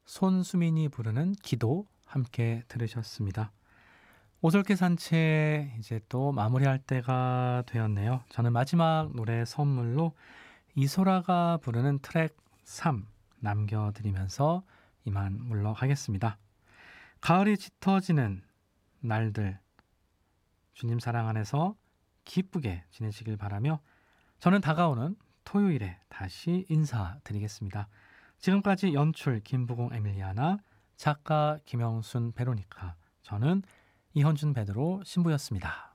손수민이 부르는 기도 함께 들으셨습니다. 오솔길 산책 이제 또 마무리할 때가 되었네요. 저는 마지막 노래 선물로 이소라가 부르는 트랙 3 남겨드리면서 이만 물러가겠습니다. 가을이 짙어지는 날들 주님 사랑 안에서 기쁘게 지내시길 바라며 저는 다가오는 토요일에 다시 인사드리겠습니다. 지금까지 연출 김부공 에밀리아나, 작가 김영순 베로니카, 저는 이현준 베드로 신부였습니다.